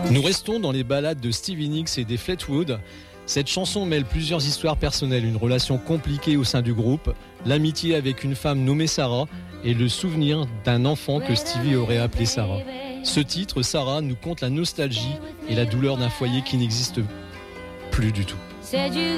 Nous restons dans les ballades de Stevie Nicks et des Fleetwood. Cette chanson mêle plusieurs histoires personnelles, une relation compliquée au sein du groupe, l'amitié avec une femme nommée Sarah et le souvenir d'un enfant que Stevie aurait appelé Sarah. Ce titre, Sarah, nous conte la nostalgie et la douleur d'un foyer qui n'existe plus du tout.